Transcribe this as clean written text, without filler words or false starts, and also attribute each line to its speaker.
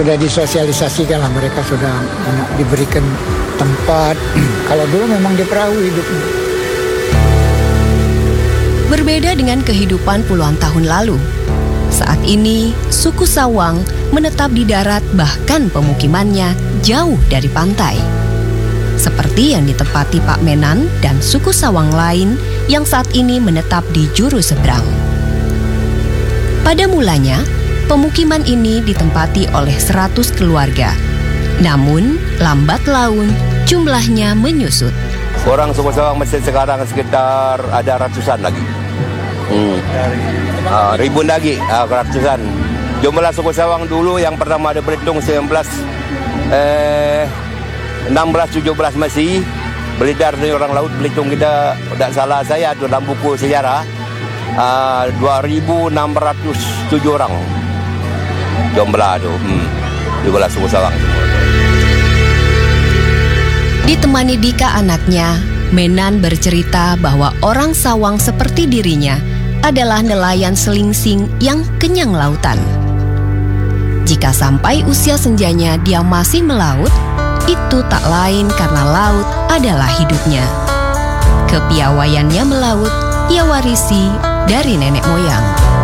Speaker 1: sudah disosialisasikan lah, mereka sudah diberikan tempat. Kalau dulu memang di perahu hidupnya.
Speaker 2: Berbeda dengan kehidupan puluhan tahun lalu, saat ini suku Sawang menetap di darat, bahkan pemukimannya jauh dari pantai. Seperti yang ditempati Pak Menan dan suku Sawang lain yang saat ini menetap di juru seberang. Pada mulanya, pemukiman ini ditempati oleh 100 keluarga. Namun, lambat laun jumlahnya menyusut.
Speaker 3: Orang suku Sawang masih sekarang sekitar ada ratusan lagi. Ribuan lagi, ratusan. Jumlah suku Sawang dulu yang pertama ada berhitung 16-17 masih beredar dari orang laut. Belitung kita, tidak salah saya itu dalam buku sejarah, 2.607 orang jumlah itu, jumlah suku Sawang.
Speaker 2: Ditemani Dika anaknya, Menan bercerita bahwa orang Sawang seperti dirinya adalah nelayan selingsing yang kenyang lautan. Jika sampai usia senjanya dia masih melaut, itu tak lain karena laut adalah hidupnya. Kepiawaiannya melaut ia warisi dari nenek moyang.